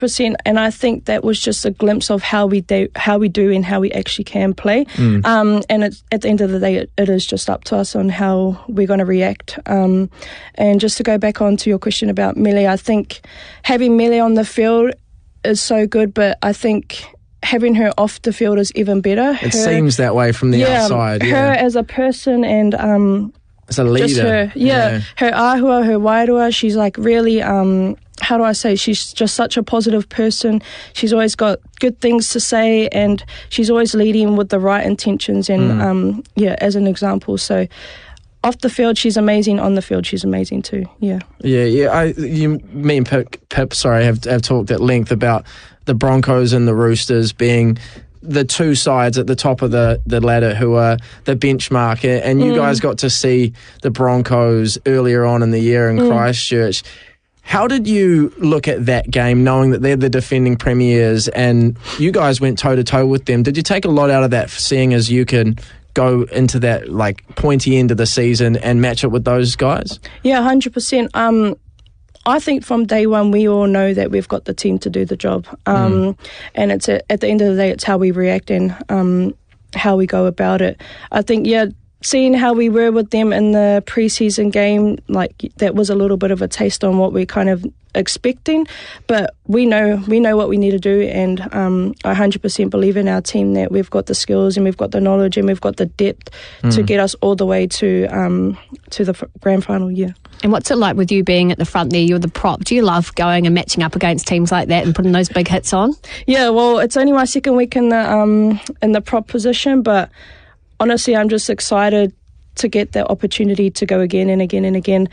And I think that was just a glimpse of how we do and how we actually can play. And it's, at the end of the day, it is just up to us on how we're going to react. And just to go back on to your question about Millie, I think having Millie on the field is so good, but I think having her off the field is even better. It seems that way from the outside. Her as a person and as a leader. Just her, her ahua, her wairua, she's like really, how do I say, she's just such a positive person. She's always got good things to say, and she's always leading with the right intentions and, as an example. So off the field, she's amazing. On the field, she's amazing too. Yeah. Me and Pip, have talked at length about the Broncos and the Roosters being the two sides at the top of the ladder who are the benchmark. And you guys got to see the Broncos earlier on in the year in Christchurch. How did you look at that game, knowing that they're the defending premiers and you guys went toe-to-toe with them? Did you take a lot out of that, seeing as you can go into that like pointy end of the season and match it with those guys? Yeah, 100%. I think from day one we all know that we've got the team to do the job. And it's at the end of the day, it's how we react and how we go about it. I think, seeing how we were with them in the preseason game, like that was a little bit of a taste on what we're kind of expecting, but we know what we need to do, and I 100% believe in our team that we've got the skills and we've got the knowledge and we've got the depth to get us all the way to the grand final. And what's it like with you being at the front there? You're the prop. Do you love going and matching up against teams like that and putting those big hits on? Yeah, well, it's only my second week in the prop position, but honestly, I'm just excited to get that opportunity to go again and again and again.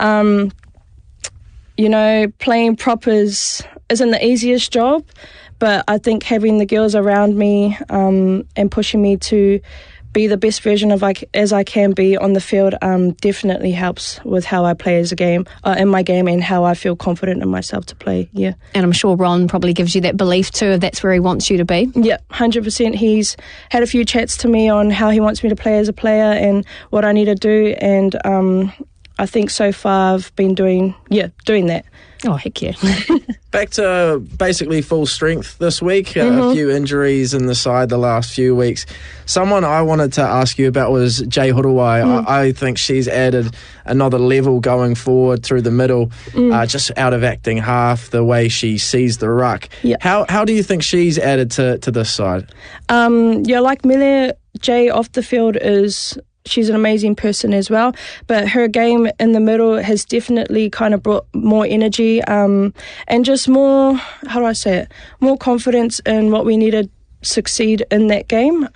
Playing prop isn't the easiest job, but I think having the girls around me and pushing me to be the best version of as I can be on the field definitely helps with how I play as a game, in my game, and how I feel confident in myself to play. Yeah. And I'm sure Ron probably gives you that belief too, if that's where he wants you to be. Yeah, 100%. He's had a few chats to me on how he wants me to play as a player and what I need to do, and I think so far I've been doing that. Oh, heck yeah. Back to basically full strength this week. A few injuries in the side the last few weeks. Someone I wanted to ask you about was Jay Horowai. I think she's added another level going forward through the middle, just out of acting half, the way she sees the ruck. Yeah. How do you think she's added to this side? Like Millie, Jay off the field she's an amazing person as well, but her game in the middle has definitely kind of brought more energy and just more, how do I say it, more confidence in what we need to succeed in that game.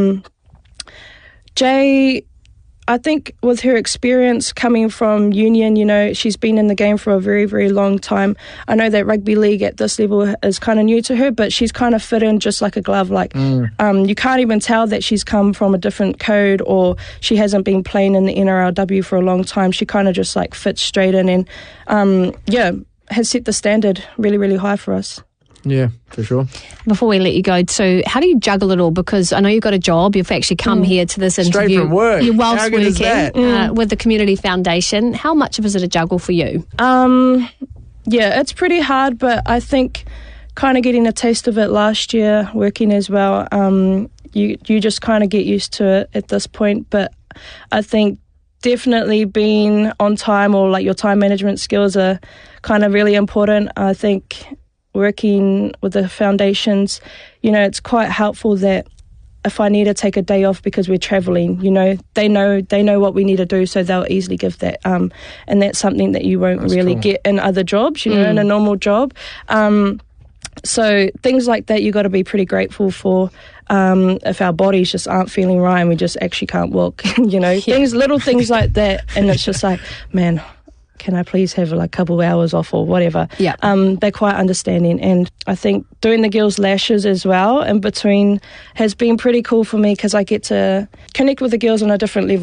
Jay, I think with her experience coming from Union, she's been in the game for a very, very long time. I know that rugby league at this level is kind of new to her, but she's kind of fit in just like a glove. You can't even tell that she's come from a different code or she hasn't been playing in the NRLW for a long time. She kind of just fits straight in and, has set the standard really, really high for us. Yeah, for sure. Before we let you go, so how do you juggle it all? Because I know you've got a job. You've actually come here to this interview. Straight from work. You're whilst how good is that? With the Community Foundation. How much of it is a juggle for you? It's pretty hard, but I think kind of getting a taste of it last year, working as well, you just kind of get used to it at this point. But I think definitely being on time or your time management skills are kind of really important. I think working with the foundations, it's quite helpful that if I need to take a day off because we're travelling, they know what we need to do, so they'll easily give that. And that's something that you won't really get in other jobs, in a normal job. So things like that you got to be pretty grateful for. If our bodies just aren't feeling right and we just actually can't walk, little things like that. And it's just man, can I please have a couple hours off or whatever? Yeah. They're quite understanding. And I think doing the girls' lashes as well in between has been pretty cool for me because I get to connect with the girls on a different level.